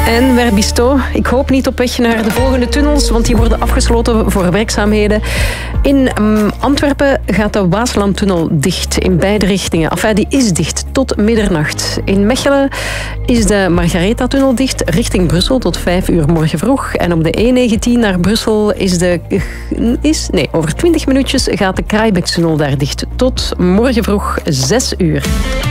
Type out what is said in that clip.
En Werbisto, ik hoop niet op weg naar de volgende tunnels, want die worden afgesloten voor werkzaamheden. In Antwerpen gaat de Waaslandtunnel dicht in beide richtingen. Enfin, die is dicht tot middernacht. In Mechelen is de Margaretha-tunnel dicht richting Brussel tot 5 uur morgen vroeg. En op de E19 naar Brussel over 20 minuutjes gaat de Kraaibeektunnel daar dicht tot morgen vroeg 6 uur.